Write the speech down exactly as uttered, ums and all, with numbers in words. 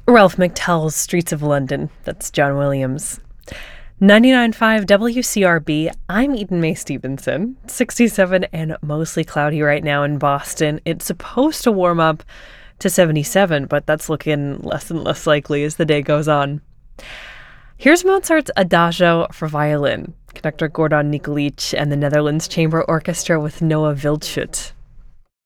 Ralph McTell's Streets of London. That's John Williams. ninety-nine point five W C R B, I'm Eden Mae Stevenson. sixty-seven and mostly cloudy right now in Boston. It's supposed to warm up to seventy-seven, but that's looking less and less likely as the day goes on. Here's Mozart's Adagio for violin, conductor Gordon Nikolic and the Netherlands Chamber Orchestra with Noah Wildschut.